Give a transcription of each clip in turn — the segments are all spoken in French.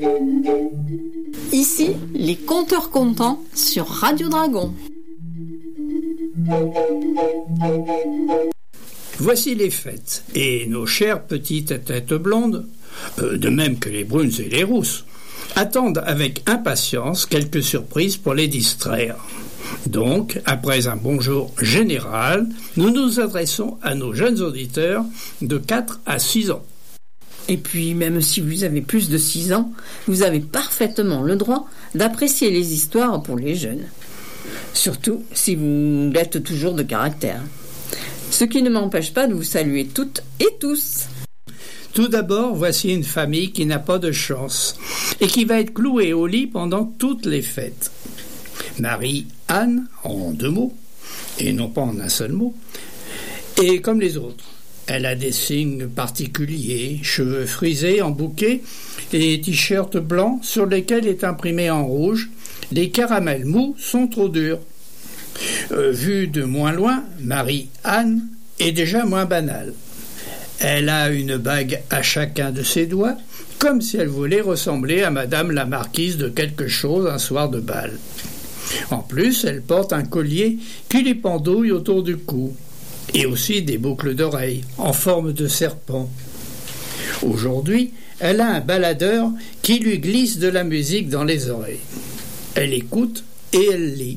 Ici, les Conteurs Contents sur Radio Dragon. Voici les fêtes, et nos chères petites têtes blondes, de même que les brunes et les rousses, attendent avec impatience quelques surprises pour les distraire. Donc, après un bonjour général, nous nous adressons à nos jeunes auditeurs de 4 à 6 ans. Et puis, même si vous avez plus de 6 ans, vous avez parfaitement le droit d'apprécier les histoires pour les jeunes. Surtout si vous êtes toujours de caractère. Ce qui ne m'empêche pas de vous saluer toutes et tous. Tout d'abord, voici une famille qui n'a pas de chance et qui va être clouée au lit pendant toutes les fêtes. Marie-Anne, en 2 mots, et non pas en un seul mot, est comme les autres. Elle a des signes particuliers, cheveux frisés en bouquet et t-shirts blancs sur lesquels est imprimé en rouge « Les caramels mous sont trop durs ». Vue de moins loin, Marie-Anne est déjà moins banale. Elle a une bague à chacun de ses doigts, comme si elle voulait ressembler à Madame la Marquise de quelque chose un soir de bal. En plus, elle porte un collier qui lui pendouille autour du cou, et aussi des boucles d'oreilles en forme de serpent. Aujourd'hui, elle a un baladeur qui lui glisse de la musique dans les oreilles. Elle écoute et elle lit.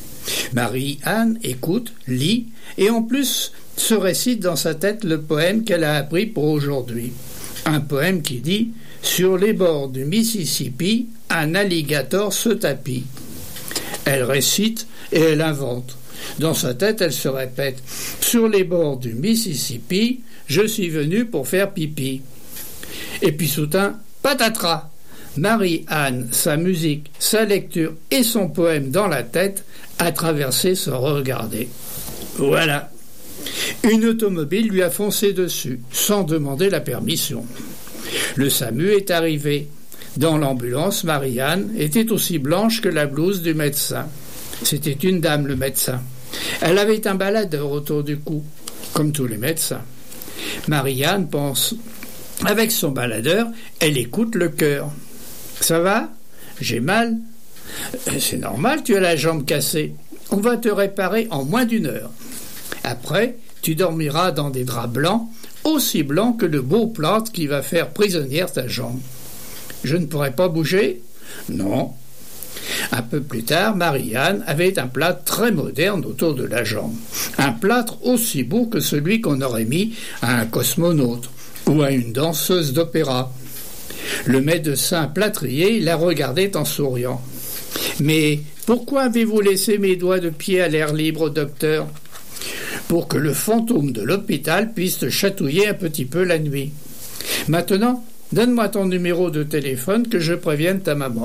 Marie-Anne écoute, lit, et en plus se récite dans sa tête le poème qu'elle a appris pour aujourd'hui. Un poème qui dit « Sur les bords du Mississippi, un alligator se tapit ». Elle récite et elle invente. Dans sa tête, elle se répète « Sur les bords du Mississippi, je suis venu pour faire pipi ». Et puis soudain, patatras! Marie-Anne, sa musique, sa lecture et son poème dans la tête, a traversé sans regarder. Voilà. Une automobile lui a foncé dessus, sans demander la permission. Le SAMU est arrivé. Dans l'ambulance, Marie-Anne était aussi blanche que la blouse du médecin. C'était une dame, le médecin. Elle avait un baladeur autour du cou, comme tous les médecins. Marie-Anne pense. Avec son baladeur, elle écoute le cœur. « Ça va ? J'ai mal ? » ?»« C'est normal, tu as la jambe cassée. On va te réparer en moins d'1 heure. Après, tu dormiras dans des draps blancs, aussi blancs que le beau plâtre qui va faire prisonnière ta jambe. » « Je ne pourrai pas bouger ? » ?»« Non. » Un peu plus tard, Marie-Anne avait un plâtre très moderne autour de la jambe. Un plâtre aussi beau que celui qu'on aurait mis à un cosmonaute ou à une danseuse d'opéra. Le médecin plâtrier la regardait en souriant. « Mais pourquoi avez-vous laissé mes doigts de pied à l'air libre, docteur ? » ?»« Pour que le fantôme de l'hôpital puisse te chatouiller un petit peu la nuit. Maintenant, donne-moi ton numéro de téléphone que je prévienne ta maman. »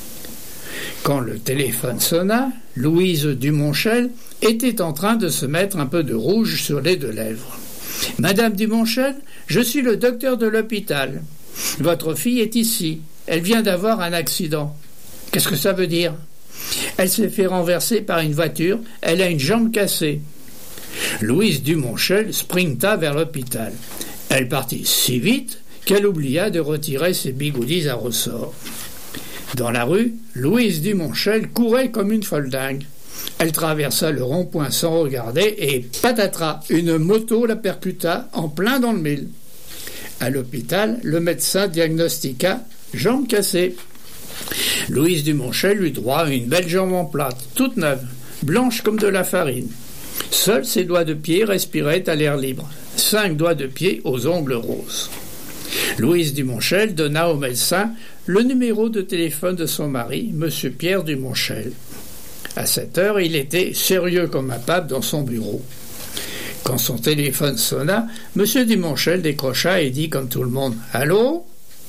Quand le téléphone sonna, Louise Dumonchel était en train de se mettre un peu de rouge sur les 2 lèvres. « Madame Dumonchel, je suis le docteur de l'hôpital. Votre fille est ici. Elle vient d'avoir un accident. » « Qu'est-ce que ça veut dire ? » ?»« Elle s'est fait renverser par une voiture. Elle a une jambe cassée. » Louise Dumonchel sprinta vers l'hôpital. Elle partit si vite qu'elle oublia de retirer ses bigoudis à ressort. Dans la rue, Louise Dumonchel courait comme une folle dingue. Elle traversa le rond-point sans regarder et patatras, une moto la percuta en plein dans le mille. À l'hôpital, le médecin diagnostiqua jambe cassée. Louise Dumonchel lui droit une belle jambe en plâtre, toute neuve, blanche comme de la farine. Seuls ses doigts de pied respiraient à l'air libre, 5 doigts de pied aux ongles roses. Louise Dumonchel donna au médecin le numéro de téléphone de son mari, M. Pierre Dumonchel. À 7 heures, il était sérieux comme un pape dans son bureau. Quand son téléphone sonna, M. Dumonchel décrocha et dit comme tout le monde « Allô ? Quoi ?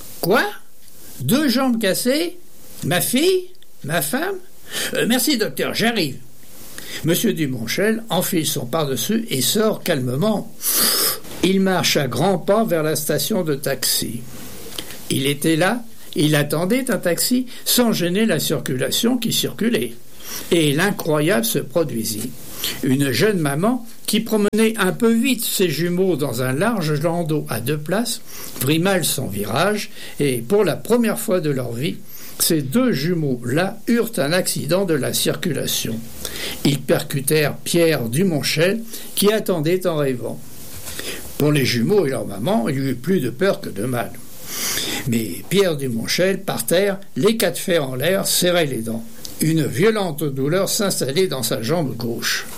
2 jambes cassées ? Ma fille ? Ma femme ? Merci docteur, j'arrive. » M. Dumonchel enfile son pardessus et sort calmement. Il marche à grands pas vers la station de taxi. Il était là, il attendait un taxi sans gêner la circulation qui circulait. et l'incroyable se produisit. Une jeune maman, qui promenait un peu vite ses jumeaux dans un large landau à 2 places, prit mal son virage, et pour la première fois de leur vie, ces 2 jumeaux-là eurent un accident de la circulation. Ils percutèrent Pierre Dumonchel, qui attendait en rêvant. Pour les jumeaux et leur maman, il y eut plus de peur que de mal. Mais Pierre Dumonchel, par terre, les 4 fers en l'air, serrait les dents. Une violente douleur s'installait dans sa jambe gauche.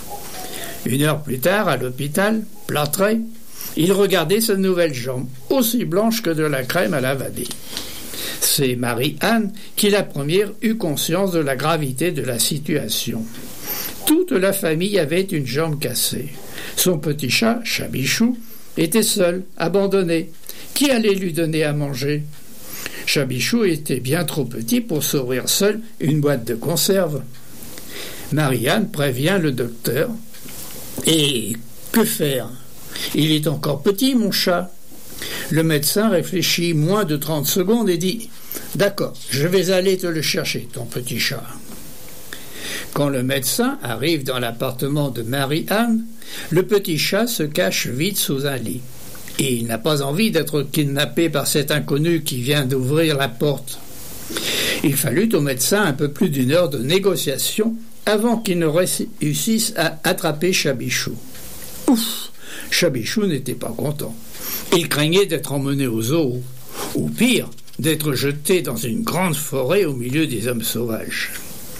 1 heure plus tard, à l'hôpital, plâtré, il regardait sa nouvelle jambe, aussi blanche que de la crème à lavader. C'est Marie-Anne qui, la première, eut conscience de la gravité de la situation. Toute la famille avait une jambe cassée. Son petit chat, Chabichou, était seul, abandonné. Qui allait lui donner à manger ? Chabichou était bien trop petit pour s'ouvrir seul une boîte de conserve. Marie-Anne prévient le docteur. Et que faire ? Il est encore petit, mon chat. Le médecin réfléchit moins de 30 secondes et dit « D'accord, je vais aller te le chercher, ton petit chat. » Quand le médecin arrive dans l'appartement de Marie-Anne, le petit chat se cache vite sous un lit. Et il n'a pas envie d'être kidnappé par cet inconnu qui vient d'ouvrir la porte. Il fallut au médecin un peu plus d'1 heure de négociation avant qu'il ne réussisse à attraper Chabichou. Ouf ! Chabichou n'était pas content. Il craignait d'être emmené au zoo, ou pire, d'être jeté dans une grande forêt au milieu des hommes sauvages.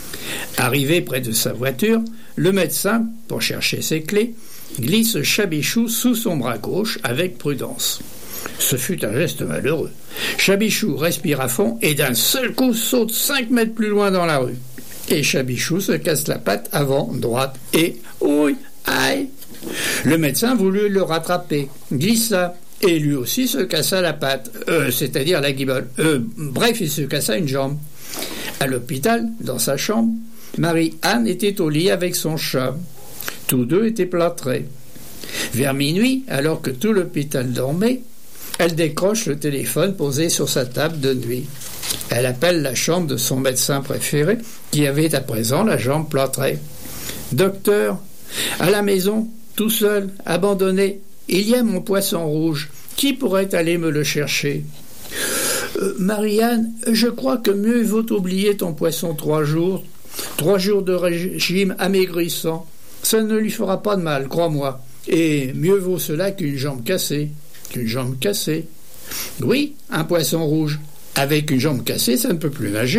Arrivé près de sa voiture, le médecin, pour chercher ses clés, glisse Chabichou sous son bras gauche avec prudence. Ce fut un geste malheureux. Chabichou respire à fond et d'un seul coup saute 5 mètres plus loin dans la rue. Et Chabichou se casse la patte avant, droite, et ouille, aïe. Le médecin voulut le rattraper, glissa, et lui aussi se cassa la patte, c'est-à-dire la guibole. Bref, il se cassa une jambe. À l'hôpital, dans sa chambre, Marie-Anne était au lit avec son chat. Tous 2 étaient plâtrés. Vers minuit, alors que tout l'hôpital dormait, elle décroche le téléphone posé sur sa table de nuit. Elle appelle la chambre de son médecin préféré, qui avait à présent la jambe plâtrée. « Docteur, à la maison, tout seul, abandonné, il y a mon poisson rouge. Qui pourrait aller me le chercher ?»« Marie-Anne, je crois que mieux vaut oublier ton poisson 3 jours. 3 jours de régime amaigrissant. Ça ne lui fera pas de mal, crois-moi. Et mieux vaut cela qu'une jambe cassée. » « Qu'une jambe cassée ?»« Oui, un poisson rouge. Avec une jambe cassée, ça ne peut plus nager. »